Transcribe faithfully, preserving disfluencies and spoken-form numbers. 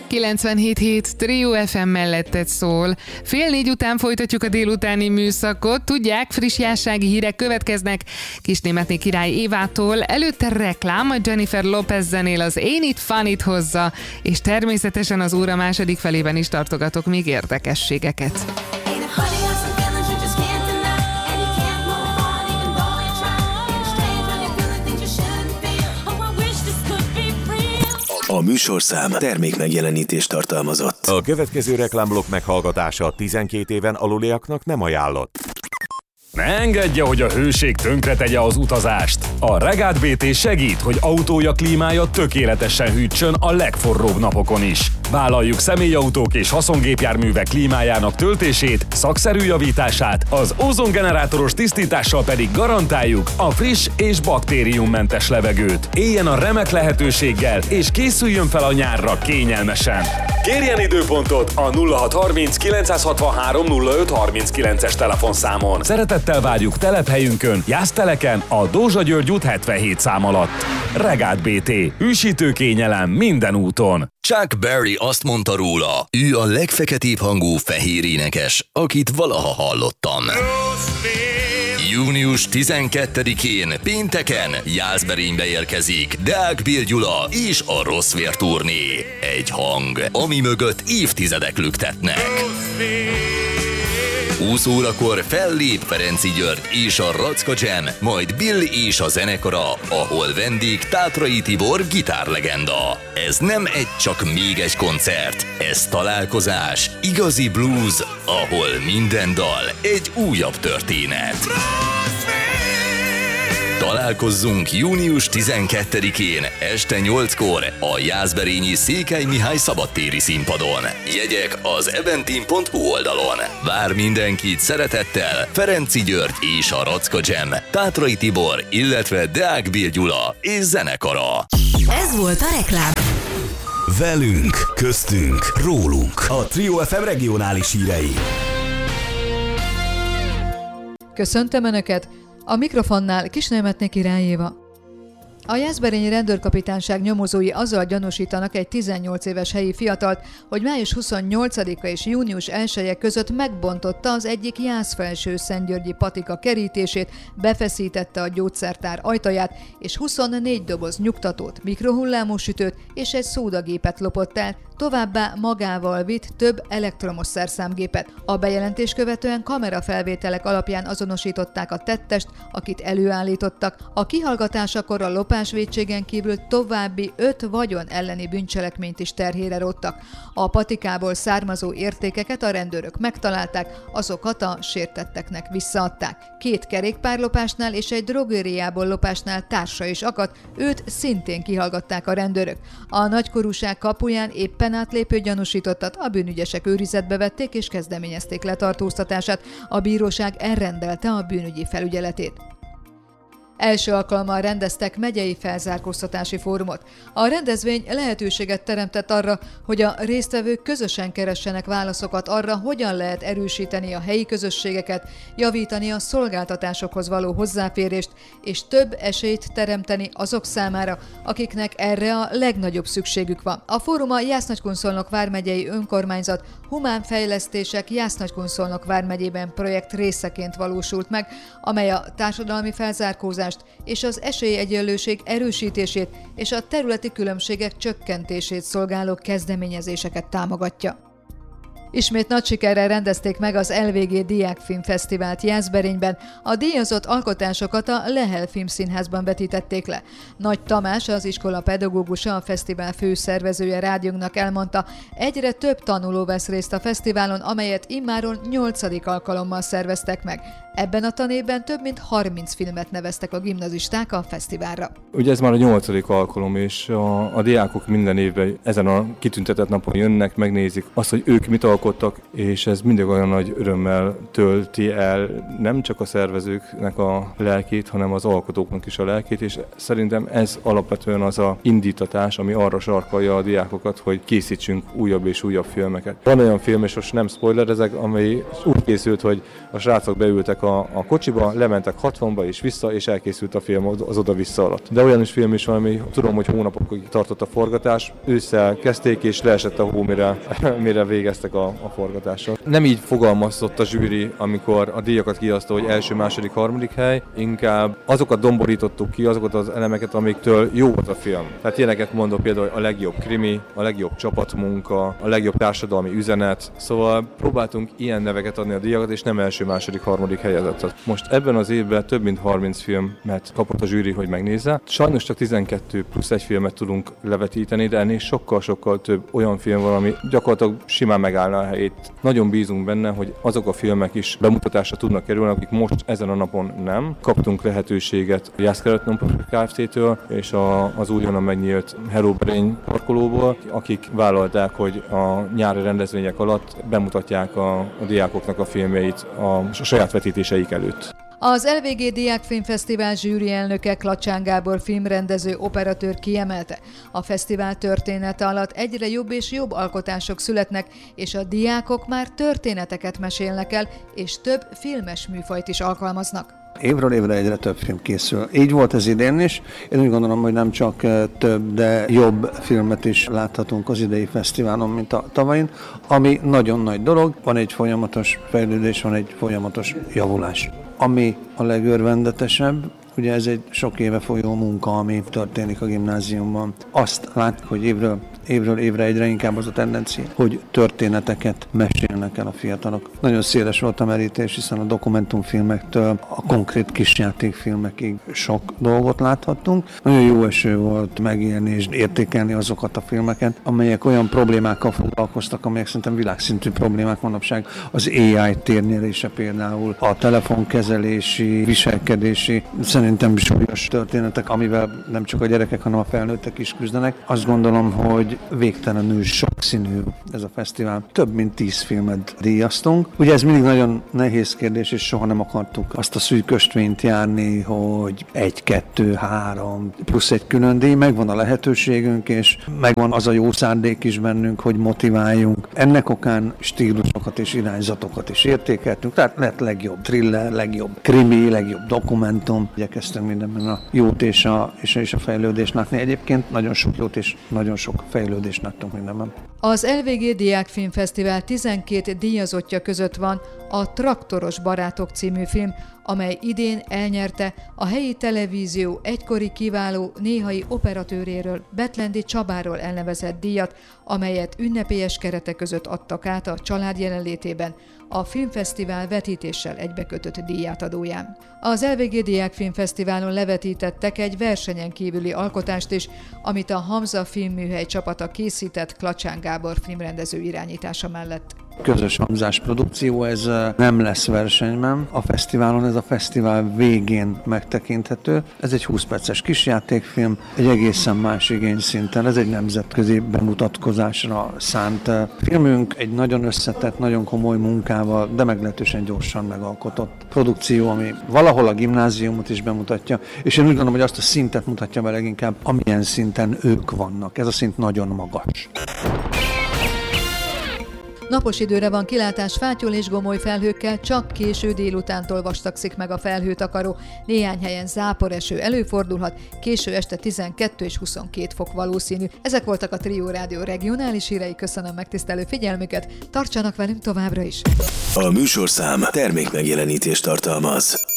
kilencvenhét hét Trio ef em melletted szól. Fél négy után folytatjuk a délutáni műszakot. Tudják, friss jársági hírek következnek Kisnémetné Király Évától. Előtte reklám, a Jennifer Lopez zenél az Ain't It Funny-t hozza, és természetesen az óra második felében is tartogatok még érdekességeket. A műsorszám termék megjelenítést tartalmazott. A következő reklámblokk meghallgatása tizenkét éven aluliaknak nem ajánlott. Ne engedje, hogy a hőség tönkretegye az utazást. A Regát bé té segít, hogy autója klímája tökéletesen hűtsön a legforróbb napokon is. Vállaljuk személyautók és haszongépjárművek klímájának töltését, szakszerű javítását, az ózongenerátoros tisztítással pedig garantáljuk a friss és baktériummentes levegőt. Éljen a remek lehetőséggel, és készüljön fel a nyárra kényelmesen. Kérjen időpontot a nulla hat harminc kilencszázhatvanhárom nulla öt harminckilences telefonszámon. Szeretettel várjuk telephelyünkön, Jászteleken, a Dózsa György út hetvenhét szám alatt. Regát bé té. Hűsítő kényelem minden úton. Chuck Berry azt mondta róla, ő a legfeketébb hangú fehér énekes, akit valaha hallottam. június tizenkettedikén, pénteken Jászberénybe érkezik Deák Bill Gyula és a Rosszvér turné. Egy hang, ami mögött évtizedek lüktetnek. húsz órakor fellép Ferenczy György és a Racka Jam, majd Bill és a zenekara, ahol vendég Tátrai Tibor gitárlegenda. Ez nem egy csak még egy koncert, ez találkozás, igazi blues, ahol minden dal egy újabb történet. Találkozzunk június tizenkettedikén este nyolckor a jászberényi Székely Mihály szabadtéri színpadon. Jegyek az eventim pont hu oldalon. Vár mindenkit szeretettel Ferenczy György és a Racka Jam, Tátrai Tibor, illetve Deák Bill Gyula és zenekara. Ez volt a reklám. Velünk, köztünk, rólunk. A Trio ef em regionális hírei. Köszöntöm Önöket! A mikrofonnál Kisnémetné Király Éva. A jászberényi rendőrkapitányság nyomozói azzal gyanúsítanak egy tizennyolc éves helyi fiatalt, hogy május huszonnyolcadika és június elseje között megbontotta az egyik Jászfelső-Szentgyörgyi patika kerítését, befeszítette a gyógyszertár ajtaját, és huszonnégy doboz nyugtatót, mikrohullámú sütőt és egy szódagépet lopott el, továbbá magával vitt több elektromos szerszámgépet. A bejelentés követően kamerafelvételek alapján azonosították a tettest, akit előállítottak. A kihallgatásakor a lopásvétségen kívül további öt vagyon elleni bűncselekményt is terhére róttak. A patikából származó értékeket a rendőrök megtalálták, azokat a sértetteknek visszaadták. Két kerékpárlopásnál és egy drogériából lopásnál társa is akadt, őt szintén kihallgatták a rendőrök. A nagykorúság kapuján éppen átlépő gyanúsítottat a bűnügyesek őrizetbe vették és kezdeményezték letartóztatását, a bíróság elrendelte a bűnügyi felügyeletét. Első alkalommal rendeztek megyei felzárkóztatási fórumot. A rendezvény lehetőséget teremtett arra, hogy a résztvevők közösen keressenek válaszokat arra, hogyan lehet erősíteni a helyi közösségeket, javítani a szolgáltatásokhoz való hozzáférést, és több esélyt teremteni azok számára, akiknek erre a legnagyobb szükségük van. A fórum a Jász-Nagykun-Szolnok vármegyei önkormányzat Humán Fejlesztések Jász-Nagykun-Szolnok vármegyében projekt részeként valósult meg, amely a társadalmi felzárkózást és az esélyegyenlőség erősítését és a területi különbségek csökkentését szolgáló kezdeményezéseket támogatja. Ismét nagy sikerrel rendezték meg az el vé gé Diákfilmfesztivált Jászberényben. A díjazott alkotásokat a Lehel Filmszínházban vetítették le. Nagy Tamás, az iskola pedagógusa, a fesztivál főszervezője rádiónknak elmondta, egyre több tanuló vesz részt a fesztiválon, amelyet immáron nyolcadik alkalommal szerveztek meg. Ebben a tanévben több mint harminc filmet neveztek a gimnazisták a fesztiválra. Ugye ez már a nyolcadik alkalom, és a, a diákok minden évben ezen a kitüntetett napon jönnek, megnézik azt, hogy ők mit alkottak, és ez mindig olyan nagy örömmel tölti el nem csak a szervezőknek a lelkét, hanem az alkotóknak is a lelkét, és szerintem ez alapvetően az a indítatás, ami arra sarkalja a diákokat, hogy készítsünk újabb és újabb filmeket. Van olyan film, és most nem spoilerezek, amely úgy készült, hogy a srácok beültek a, a kocsiba, lementek hatvanba és vissza, és elkészült a film az oda-vissza alatt. De olyan is film is van, ami tudom, hogy hónapokig tartott a forgatás. Ősszel kezdték, és leesett a hó, mire, mire végeztek a, a forgatással. Nem így fogalmazott a zsűri, amikor a díjakat kiadta, hogy első, második, harmadik hely, inkább azokat domborítottuk ki, azokat az elemeket, amiktől jó volt a film. Tehát ilyeneket mondok például a legjobb krimi, a legjobb csapatmunka, a legjobb társadalmi üzenet. Szóval próbáltunk ilyen neveket adni a díjakat, és nem első, második, harmadik helyezettet. Most ebben az évben több mint harminc filmet kapott a zsűri, hogy megnézze. Sajnos csak tizenkettő plusz egy filmet tudunk levetíteni, de ennél sokkal-sokkal több olyan film van, ami gyakorlatilag simán megállna a helyét. Nagyon bízunk benne, hogy azok a filmek is bemutatásra tudnak kerülni, akik most ezen a napon nem. Kaptunk lehetőséget a Jászkeret Non-Profit Kft-től és a, az újonnan megnyílt Hello Brain parkolóból, akik vállalták, hogy a nyári rendezvények alatt bemutatják a, a diákoknak a filmjeit a, a saját vetítéseik előtt. Az el vé gé Diákfilmfesztivál zsűri elnöke Klacsán Gábor filmrendező operatőr kiemelte. A fesztivál története alatt egyre jobb és jobb alkotások születnek, és a diákok már történeteket mesélnek el, és több filmes műfajt is alkalmaznak. Évről évre egyre több film készül. Így volt ez idén is. Én úgy gondolom, hogy nem csak több, de jobb filmet is láthatunk az idei fesztiválon, mint a tavain, ami nagyon nagy dolog. Van egy folyamatos fejlődés, van egy folyamatos javulás. Ami a legörvendetesebb, ugye ez egy sok éve folyó munka, ami történik a gimnáziumban. Azt látjuk, hogy évről, évről évre egyre inkább az a tendencia, hogy történeteket mesélnek el a fiatalok. Nagyon széles volt a merítés, hiszen a dokumentumfilmektől a konkrét kisjátékfilmekig sok dolgot láthattunk. Nagyon jó eső volt megélni és értékelni azokat a filmeket, amelyek olyan problémákkal foglalkoztak, amelyek szerintem világszintű problémák manapság. Az á i térnyerése például, a telefonkezelési, viselkedési, szerintem súlyos történetek, amivel nem csak a gyerekek, hanem a felnőttek is küzdenek. Azt gondolom, hogy végtelenül sokszínű ez a fesztivál. Több mint tíz filmet díjaztunk. Ugye ez mindig nagyon nehéz kérdés, és soha nem akartuk azt a szűk ösvényt járni, hogy egy, kettő, három, plusz egy külön díj. Megvan a lehetőségünk, és megvan az a jó szándék is bennünk, hogy motiváljunk. Ennek okán stílusokat és irányzatokat is értékeltünk. Tehát lett legjobb thriller, legjobb krimi, legjobb dokumentum. Igyekeztünk mindenben a jót és a, és a, és a fejlődést látni. Egyébként nagyon sok jót és nagyon sok fejlődést láttunk mindenben. Az el vé gé Diákfilmfesztivál tizenkét díjazottja között van a Traktoros barátok című film, amely idén elnyerte a helyi televízió egykori kiváló néhai operatőréről, Betlendi Csabáról elnevezett díjat, amelyet ünnepélyes keretek között adtak át a család jelenlétében a filmfesztivál vetítéssel egybekötött díjátadóján. Az el vé gé Diákfilmfesztiválon levetítettek egy versenyen kívüli alkotást is, amit a Hamza filmműhely csapata készített Klacsán Gábor filmrendező irányítása mellett. Közös hamzás produkció, ez nem lesz versenyben. A fesztiválon, ez a fesztivál végén megtekinthető. Ez egy húsz perces kisjátékfilm, egy egészen más igényszinten. Ez egy nemzetközi bemutatkozásra szánt filmünk, egy nagyon összetett, nagyon komoly munkával, de meglehetősen gyorsan megalkotott produkció, ami valahol a gimnáziumot is bemutatja, és én úgy gondolom, hogy azt a szintet mutatja be leginkább, amilyen szinten ők vannak. Ez a szint nagyon magas. Napos időre van kilátás, fátyol és gomoly felhőkkel, csak késő délutántól vastagszik meg a felhőtakaró. Néhány helyen záporeső előfordulhat, késő este tizenkettő és huszonkét fok valószínű. Ezek voltak a Trio Rádió regionális hírei, köszönöm megtisztelő figyelmüket, tartsanak velünk továbbra is! A műsorszám termékmegjelenítést tartalmaz.